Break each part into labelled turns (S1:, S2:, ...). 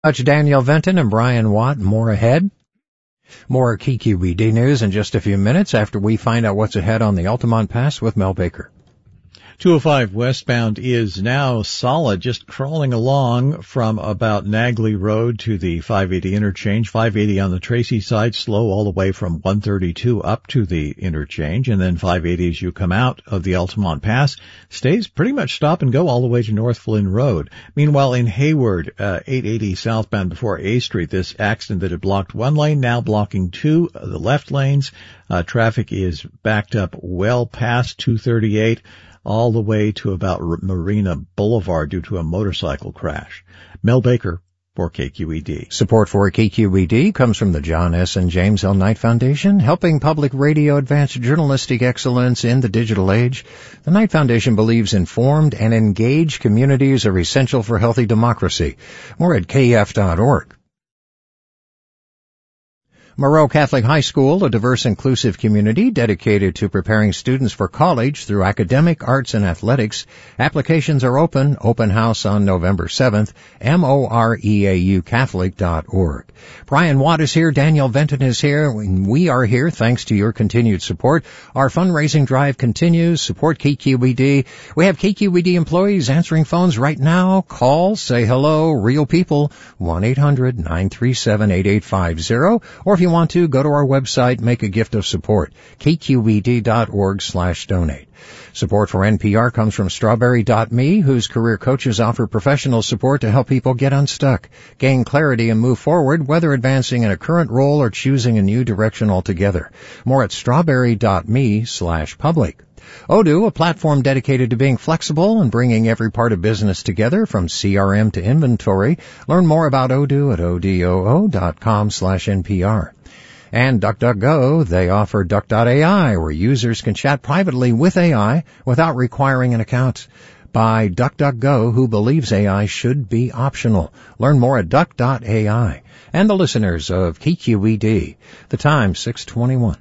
S1: Daniel Venton and Brian Watt. More ahead. More KQED news in just a few minutes after we find out what's ahead on the Altamont Pass with Mel Baker.
S2: 205 westbound is now solid, just crawling along from about Nagley Road to the 580 interchange. 580 on the Tracy side, slow all the way from 132 up to the interchange. And then 580 as you come out of the Altamont Pass stays pretty much stop and go all the way to North Flynn Road. Meanwhile, in Hayward, 880 southbound before A Street, this accident that had blocked one lane, now blocking two of the left lanes. Traffic is backed up well past 238. All the way to about Marina Boulevard due to a motorcycle crash. Mel Baker for KQED.
S1: Support for KQED comes from the John S. and James L. Knight Foundation, helping public radio advance journalistic excellence in the digital age. The Knight Foundation believes informed and engaged communities are essential for healthy democracy. More at kf.org. Moreau Catholic High School, a diverse, inclusive community dedicated to preparing students for college through academic, arts, and athletics. Applications are open. Open house on November 7th. moreaucatholic.org. Brian Watt is here. Daniel Venton is here. And we are here thanks to your continued support. Our fundraising drive continues. Support KQED. We have KQED employees answering phones right now. Call, say hello, real people, 1-800-937-8850. Or if you want to, go to our website, make a gift of support, kqed.org/donate. Support for NPR comes from Strawberry.me, whose career coaches offer professional support to help people get unstuck, gain clarity, and move forward, whether advancing in a current role or choosing a new direction altogether. More at strawberry.me/public. Odoo, a platform dedicated to being flexible and bringing every part of business together from CRM to inventory. Learn more about Odoo at odoo.com/NPR. And DuckDuckGo, they offer Duck.ai, where users can chat privately with AI without requiring an account. By DuckDuckGo, who believes AI should be optional. Learn more at Duck.ai. And the listeners of KQED. The time, 6:21.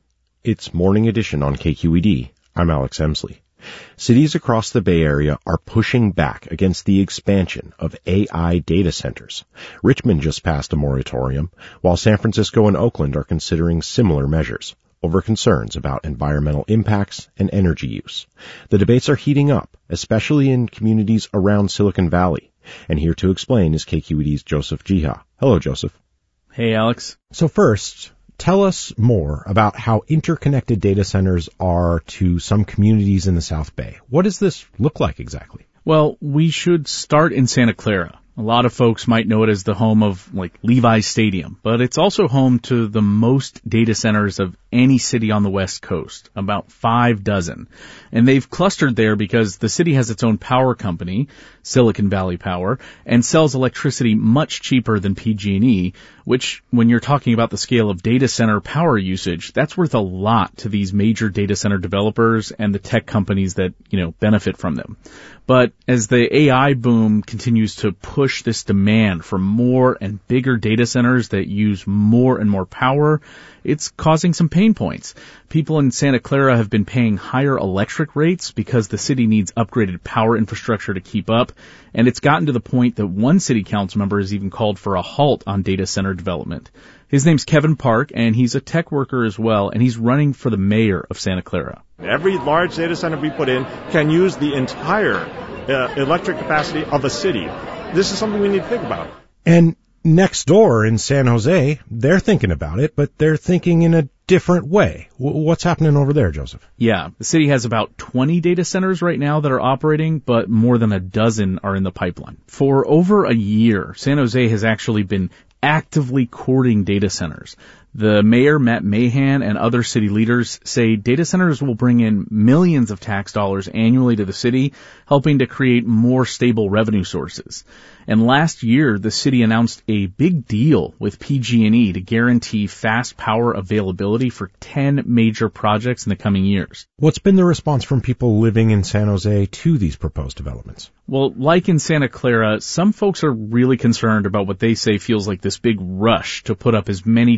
S3: It's Morning Edition on KQED. I'm Alex Emsley. Cities across the Bay Area are pushing back against the expansion of AI data centers. Richmond just passed a moratorium, while San Francisco and Oakland are considering similar measures over concerns about environmental impacts and energy use. The debates are heating up, especially in communities around Silicon Valley. And here to explain is KQED's Joseph Jiha. Hello, Joseph.
S4: Hey, Alex.
S3: So first, tell us more about how interconnected data centers are to some communities in the South Bay. What does this look like exactly?
S4: Well, we should start in Santa Clara. A lot of folks might know it as the home of, Levi's Stadium, but it's also home to the most data centers of any city on the West Coast, about 5 dozen. And they've clustered there because the city has its own power company, Silicon Valley Power, and sells electricity much cheaper than PG&E, which, when you're talking about the scale of data center power usage, that's worth a lot to these major data center developers and the tech companies that, benefit from them. But as the AI boom continues to push this demand for more and bigger data centers that use more and more power, it's causing some pain points. People in Santa Clara have been paying higher electric rates because the city needs upgraded power infrastructure to keep up, and it's gotten to the point that one city council member has even called for a halt on data center development. His name's Kevin Park, and he's a tech worker as well, and he's running for the mayor of Santa Clara.
S5: Every large data center we put in can use the entire electric capacity of a city. This is something we need to think about.
S3: And next door in San Jose, they're thinking about it, but they're thinking in a different way. What's happening over there, Joseph?
S4: Yeah, the city has about 20 data centers right now that are operating, but more than a dozen are in the pipeline. For over a year, San Jose has actually been actively courting data centers. The mayor, Matt Mahan, and other city leaders say data centers will bring in millions of tax dollars annually to the city, helping to create more stable revenue sources. And last year, the city announced a big deal with PG&E to guarantee fast power availability for 10 major projects in the coming years.
S3: What's been the response from people living in San Jose to these proposed developments?
S4: Well, like in Santa Clara, some folks are really concerned about what they say feels like this big rush to put up as many data centers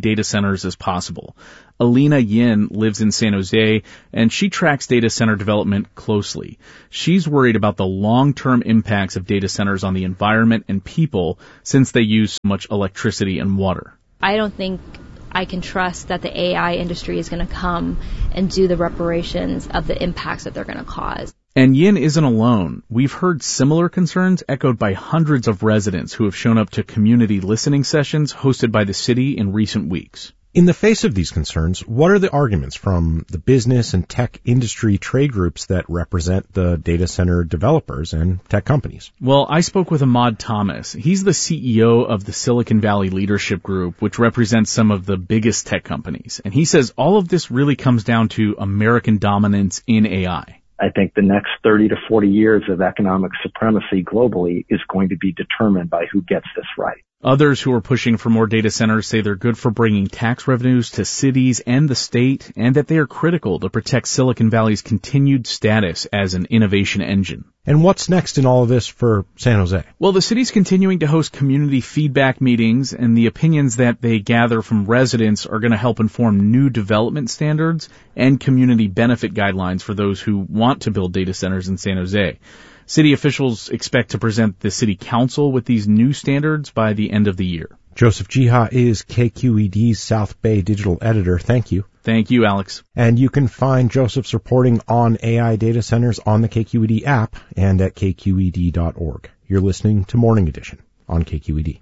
S4: centers as possible. Alina Yin lives in San Jose, and she tracks data center development closely. She's worried about the long-term impacts of data centers on the environment and people since they use so much electricity and water.
S6: I don't think I can trust that the AI industry is going to come and do the reparations of the impacts that they're going to cause.
S4: And Yin isn't alone. We've heard similar concerns echoed by hundreds of residents who have shown up to community listening sessions hosted by the city in recent weeks.
S3: In the face of these concerns, what are the arguments from the business and tech industry trade groups that represent the data center developers and tech companies?
S4: Well, I spoke with Ahmad Thomas. He's the CEO of the Silicon Valley Leadership Group, which represents some of the biggest tech companies. And he says all of this really comes down to American dominance in AI.
S7: I think the next 30 to 40 years of economic supremacy globally is going to be determined by who gets this right.
S4: Others who are pushing for more data centers say they're good for bringing tax revenues to cities and the state, and that they are critical to protect Silicon Valley's continued status as an innovation engine.
S3: And what's next in all of this for San Jose?
S4: Well, the city's continuing to host community feedback meetings, and the opinions that they gather from residents are going to help inform new development standards and community benefit guidelines for those who want to build data centers in San Jose. City officials expect to present the city council with these new standards by the end of the year.
S3: Joseph Jiha is KQED's South Bay digital editor. Thank you.
S4: Thank you, Alex.
S3: And you can find Joseph's reporting on AI data centers on the KQED app and at kqed.org. You're listening to Morning Edition on KQED.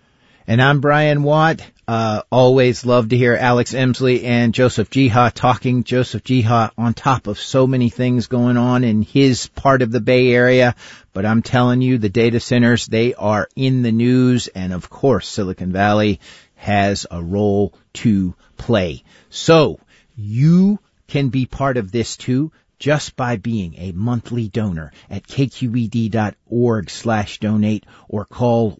S8: And I'm Brian Watt. Always love to hear Alex Emsley and Joseph Jiha talking. Joseph Jiha on top of so many things going on in his part of the Bay Area. But I'm telling you, the data centers, they are in the news. And of course, Silicon Valley has a role to play. So you can be part of this too, just by being a monthly donor at kqed.org/donate or call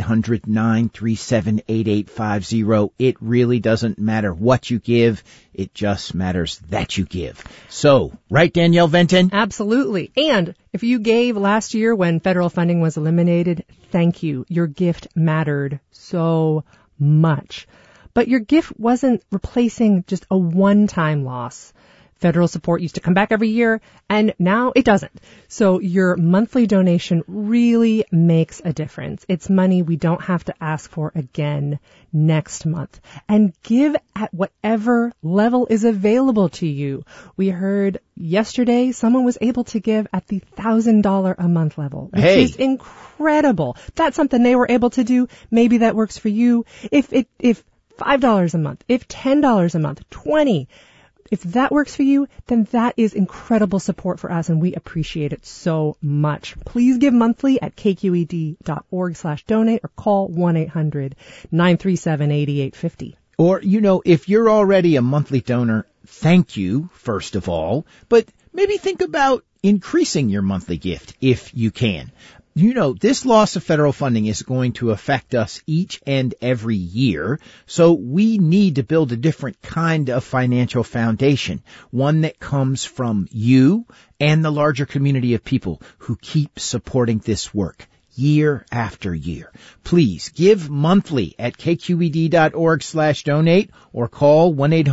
S8: 1-800-937-8850. It really doesn't matter what you give. It just matters that you give. So, right, Danielle Venton?
S9: Absolutely. And if you gave last year when federal funding was eliminated, thank you. Your gift mattered so much. But your gift wasn't replacing just a one-time loss. Federal support used to come back every year, and now it doesn't. So your monthly donation really makes a difference. It's money we don't have to ask for again next month. And give at whatever level is available to you. We heard yesterday someone was able to give at the $1,000 a month level, which is incredible. That's something they were able to do. Maybe that works for you. If $5 a month, if $10 a month, $20, if that works for you, then that is incredible support for us, and we appreciate it so much. Please give monthly at kqed.org/donate or call 1-800-937-8850.
S8: Or, if you're already a monthly donor, thank you, first of all, but maybe think about increasing your monthly gift if you can. This loss of federal funding is going to affect us each and every year, so we need to build a different kind of financial foundation, one that comes from you and the larger community of people who keep supporting this work year after year. Please give monthly at kqed.org/donate or call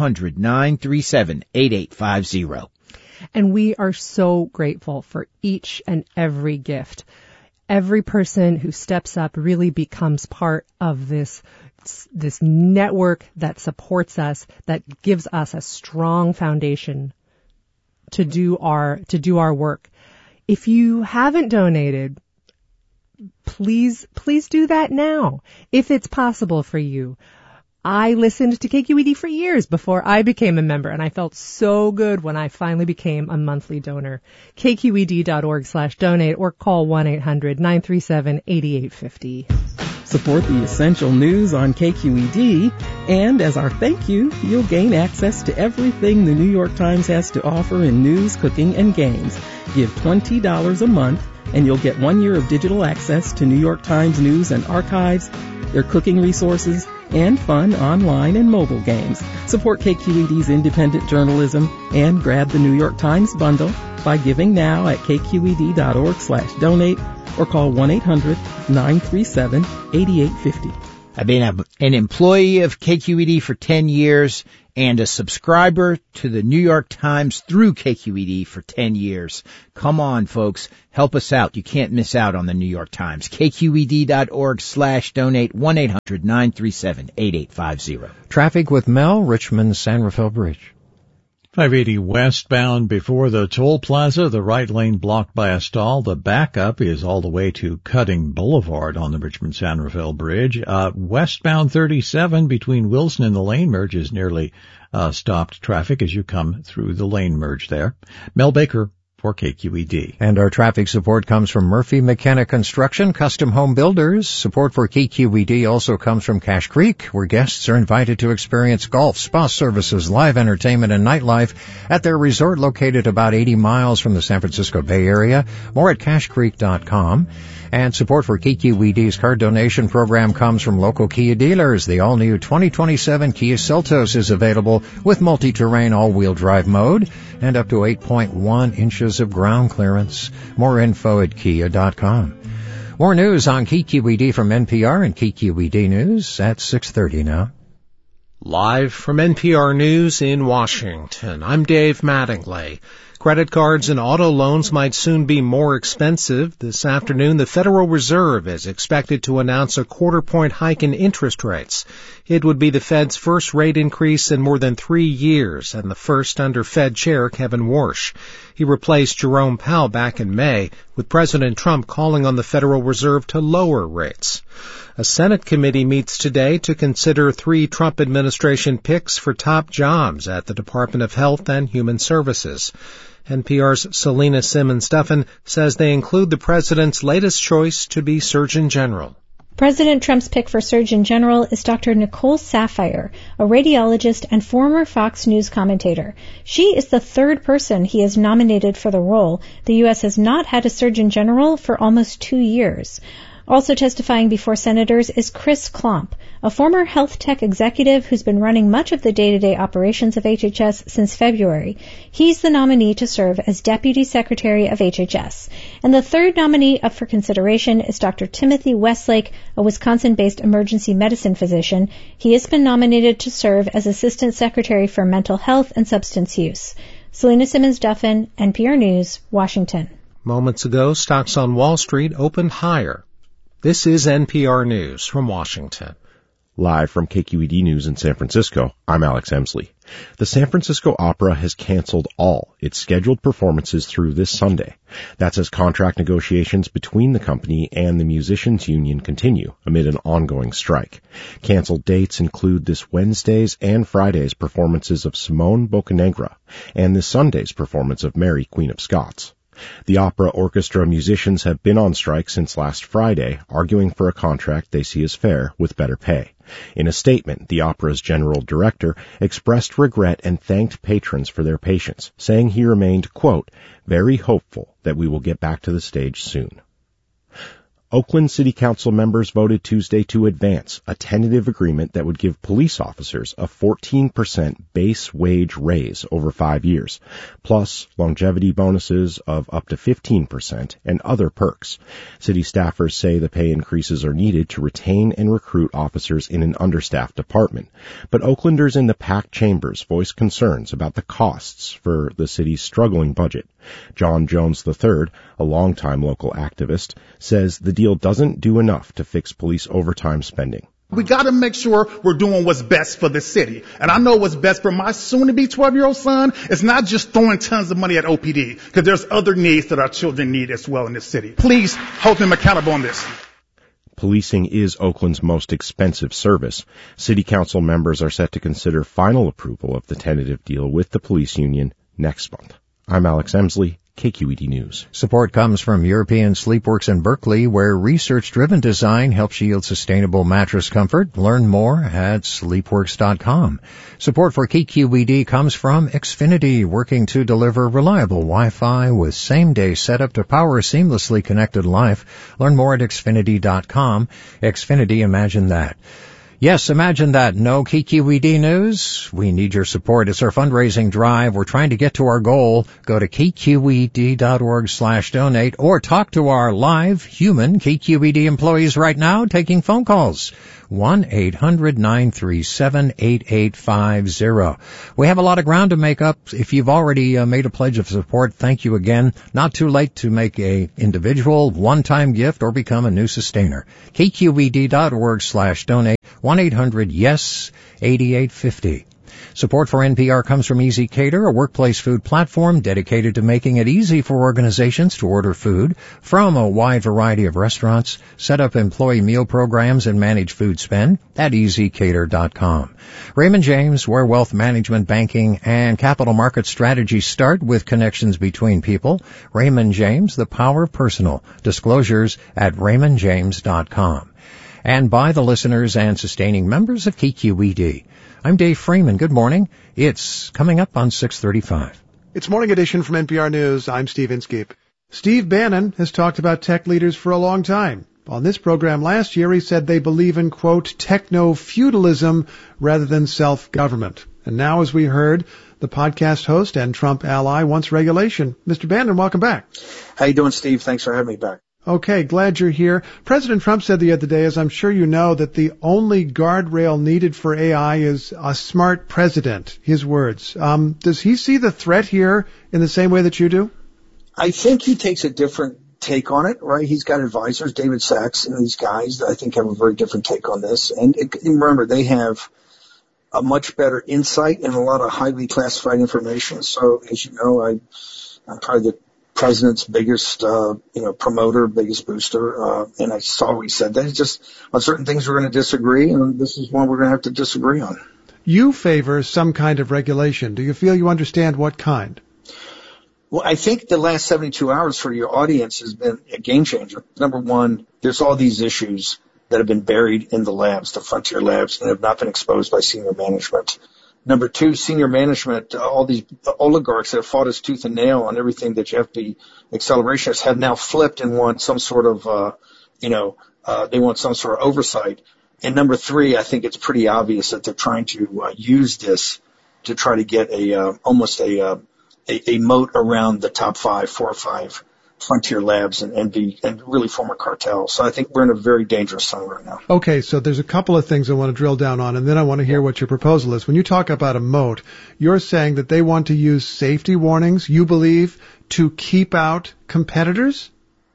S8: 1-800-937-8850.
S9: And we are so grateful for each and every gift. Every person who steps up really becomes part of this network that supports us, that gives us a strong foundation to do our work. If you haven't donated, please do that now, if it's possible for you. I listened to KQED for years before I became a member, and I felt so good when I finally became a monthly donor. kqed.org/donate or call 1-800-937-8850.
S10: Support the essential news on KQED, and as our thank you, you'll gain access to everything the New York Times has to offer in news, cooking, and games. Give $20 a month, and you'll get 1 year of digital access to New York Times news and archives, their cooking resources, and fun online and mobile games. Support KQED's independent journalism and grab the New York Times bundle by giving now at kqed.org/donate or call 1-800-937-8850.
S8: I've been an employee of KQED for 10 years and a subscriber to the New York Times through KQED for 10 years. Come on, folks. Help us out. You can't miss out on the New York Times. KQED.org/donate 1-800-937-8850.
S1: Traffic with Mel, Richmond, San Rafael Bridge.
S2: 580 westbound before the toll plaza, the right lane blocked by a stall. The backup is all the way to Cutting Boulevard on the Richmond-San Rafael Bridge. Westbound 37 between Wilson and the lane merge is nearly stopped traffic as you come through the lane merge there. Mel Baker for KQED.
S1: And our traffic support comes from Murphy McKenna Construction, Custom Home Builders. Support for KQED also comes from Cache Creek, where guests are invited to experience golf, spa services, live entertainment, and nightlife at their resort located about 80 miles from the San Francisco Bay Area. More at cachecreek.com. And support for KQED's card donation program comes from local Kia dealers. The all-new 2027 Kia Seltos is available with multi-terrain all-wheel drive mode and up to 8.1 inches of ground clearance. More info at kia.com. More news on KQED from NPR and KQED News at 6:30 now.
S11: Live from NPR News in Washington, I'm Dave Mattingly. Credit cards and auto loans might soon be more expensive. This afternoon, the Federal Reserve is expected to announce a quarter-point hike in interest rates. It would be the Fed's first rate increase in more than 3 years and the first under Fed Chair Kevin Warsh. He replaced Jerome Powell back in May, with President Trump calling on the Federal Reserve to lower rates. A Senate committee meets today to consider 3 Trump administration picks for top jobs at the Department of Health and Human Services. NPR's Selena Simmons-Duffin says they include the president's latest choice to be Surgeon General.
S12: President Trump's pick for Surgeon General is Dr. Nicole Saphier, a radiologist and former Fox News commentator. She is the 3rd person he has nominated for the role. The U.S. has not had a Surgeon General for almost 2 years. Also testifying before senators is Chris Klomp, a former health tech executive who's been running much of the day-to-day operations of HHS since February. He's the nominee to serve as Deputy Secretary of HHS. And the 3rd nominee up for consideration is Dr. Timothy Westlake, a Wisconsin-based emergency medicine physician. He has been nominated to serve as Assistant Secretary for Mental Health and Substance Use. Selena Simmons-Duffin, NPR News, Washington.
S11: Moments ago, stocks on Wall Street opened higher. This is NPR News from Washington.
S3: Live from KQED News in San Francisco, I'm Alex Emsley. The San Francisco Opera has canceled all its scheduled performances through this Sunday. That's as contract negotiations between the company and the musicians union continue amid an ongoing strike. Canceled dates include this Wednesday's and Friday's performances of Simone Boccanegra and this Sunday's performance of Mary, Queen of Scots. The opera orchestra musicians have been on strike since last Friday, arguing for a contract they see as fair with better pay. In a statement, the opera's general director expressed regret and thanked patrons for their patience, saying he remained, quote, very hopeful that we will get back to the stage soon. Oakland City Council members voted Tuesday to advance a tentative agreement that would give police officers a 14% base wage raise over 5 years, plus longevity bonuses of up to 15% and other perks. City staffers say the pay increases are needed to retain and recruit officers in an understaffed department, but Oaklanders in the packed chambers voiced concerns about the costs for the city's struggling budget. John Jones III, a longtime local activist, says the deal doesn't do enough to fix police overtime spending.
S13: We got to make sure we're doing what's best for the city. And I know what's best for my soon-to-be 12-year-old son. It's not just throwing tons of money at OPD, because there's other needs that our children need as well in this city. Please hold them accountable on this.
S3: Policing is Oakland's most expensive service. City Council members are set to consider final approval of the tentative deal with the police union next month. I'm Alex Emsley, KQED News.
S1: Support comes from European Sleepworks in Berkeley, where research-driven design helps yield sustainable mattress comfort. Learn more at sleepworks.com. Support for KQED comes from Xfinity, working to deliver reliable Wi-Fi with same-day setup to power a seamlessly connected life. Learn more at Xfinity.com. Xfinity, imagine that. Yes, imagine that. No KQED news? We need your support. It's our fundraising drive. We're trying to get to our goal. Go to kqed.org/donate or talk to our live human KQED employees right now taking phone calls. 1-800-937-8850. We have a lot of ground to make up. If you've already made a pledge of support, thank you again. Not too late to make a individual one-time gift or become a new sustainer. kqed.org/donate. 1-800-YES-8850. Support for NPR comes from Easy Cater, a workplace food platform dedicated to making it easy for organizations to order food from a wide variety of restaurants, set up employee meal programs, and manage food spend at easycater.com. Raymond James, where wealth management, banking, and capital market strategies start with connections between people. Raymond James, the power of personal. Disclosures at raymondjames.com. And by the listeners and sustaining members of KQED. I'm Dave Freeman. Good morning. It's coming up on 6:35.
S14: It's Morning Edition from NPR News. I'm Steve Inskeep. Steve Bannon has talked about tech leaders for a long time. On this program last year, he said they believe in, quote, techno-feudalism rather than self-government. And now, as we heard, the podcast host and Trump ally wants regulation. Mr. Bannon, welcome back.
S15: How you doing, Steve? Thanks for having me back.
S14: Okay, glad you're here. President Trump said the other day, as I'm sure you know, that the only guardrail needed for AI is a smart president. His words. Does he see the threat here in the same way that you do?
S15: I think he takes a different take on it, right? He's got advisors, David Sachs, and these guys that I think have a very different take on this. And remember, they have a much better insight and a lot of highly classified information. So, as you know, I'm probably the president's biggest, promoter, biggest booster, and I saw what he said. That is just on certain things we're going to disagree, and this is one we're going to have to disagree on.
S14: You favor some kind of regulation. Do you feel you understand what kind?
S15: Well, I think the last 72 hours for your audience has been a game changer. Number one, there's all these issues that have been buried in the labs, the frontier labs, and have not been exposed by senior management. Number two, senior management, all these oligarchs that have fought us tooth and nail on everything that you have to be accelerationists have now flipped and want some sort of, they want some sort of oversight. And number three, I think it's pretty obvious that they're trying to use this to try to get almost a moat around the top 4 or 5 frontier labs and really form a cartel. So I think we're in a very dangerous zone right now.
S14: Okay, so there's a couple of things I want to drill down on, and then I want to hear what your proposal is. When you talk about a moat, you're saying that they want to use safety warnings, you believe, to keep out competitors?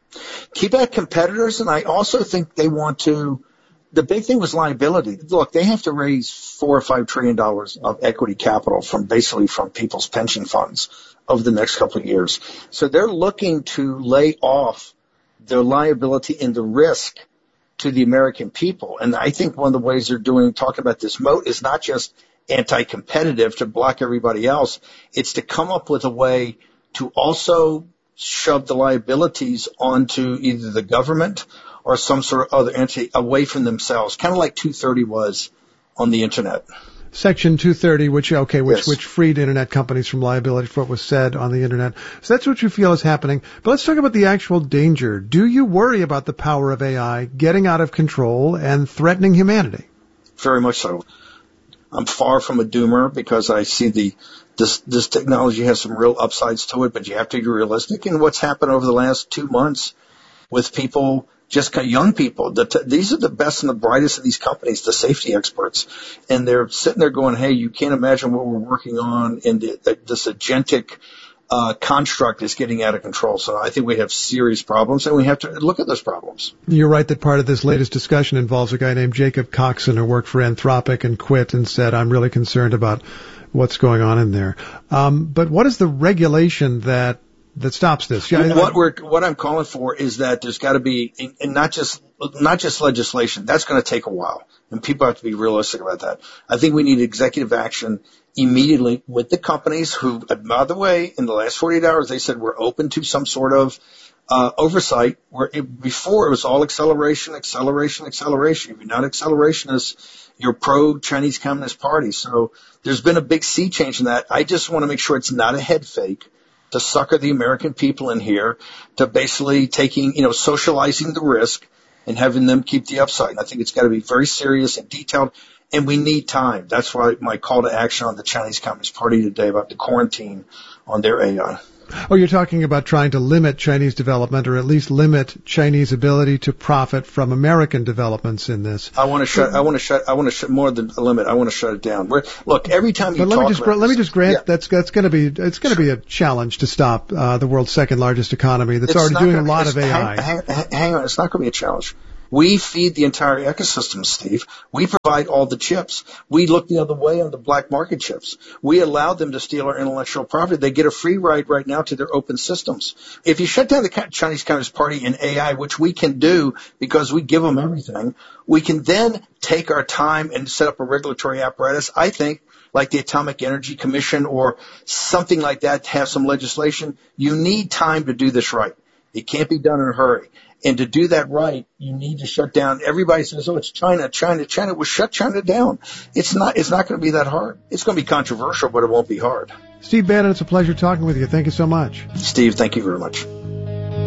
S15: Keep out competitors, and I also think they want to. The big thing was liability. Look, they have to raise $4 or $5 trillion of equity capital from people's pension funds over the next couple of years. So they're looking to lay off their liability and the risk to the American people. And I think one of the ways they're talking about this moat is not just anti-competitive to block everybody else. It's to come up with a way to also shove the liabilities onto either the government or some sort of other entity away from themselves, kind of like 230 was on the Internet.
S14: Section 230, which freed Internet companies from liability for what was said on the Internet. So that's what you feel is happening. But let's talk about the actual danger. Do you worry about the power of AI getting out of control and threatening humanity?
S15: Very much so. I'm far from a doomer because I see this technology has some real upsides to it, but you have to be realistic. And what's happened over the last 2 months with people, just young people, these are the best and the brightest of these companies, the safety experts. And they're sitting there going, hey, you can't imagine what we're working on, and this agentic construct is getting out of control. So I think we have serious problems, and we have to look at those problems.
S14: You're right that part of this latest discussion involves a guy named Jacob Coxon who worked for Anthropic and quit and said, I'm really concerned about what's going on in there. But what is the regulation that stops this?
S15: What I'm calling for is that there's got to be, and not just legislation. That's going to take a while, and people have to be realistic about that. I think we need executive action immediately with the companies who, by the way, in the last 48 hours, they said we're open to some sort of oversight. Before it was all acceleration. If you're not accelerationists, you're pro-Chinese Communist Party. So there's been a big sea change in that. I just want to make sure it's not a head fake to sucker the American people in here, to basically socializing the risk and having them keep the upside. And I think it's got to be very serious and detailed, and we need time. That's why my call to action on the Chinese Communist Party today about the quarantine on their AI.
S14: Oh, you're talking about trying to limit Chinese development, or at least limit Chinese ability to profit from American developments in this.
S15: I want to shut more than a limit. I want to shut it down. Look, every time you
S14: let me just grant that's going to be a challenge to stop the world's second largest economy that's already doing a lot of AI.
S15: Hang on, it's not going to be a challenge. We feed the entire ecosystem, Steve. We provide all the chips. We look the other way on the black market chips. We allow them to steal our intellectual property. They get a free ride right now to their open systems. If you shut down the Chinese Communist Party in AI, which we can do because we give them everything, we can then take our time and set up a regulatory apparatus, I think, like the Atomic Energy Commission or something like that, to have some legislation. You need time to do this right. It can't be done in a hurry. And to do that right, you need to shut down. Everybody says, oh, it's China. Well, shut China down. It's not going to be that hard. It's going to be controversial, but it won't be hard.
S14: Steve Bannon, it's a pleasure talking with you. Thank you so much.
S15: Steve, thank you very much.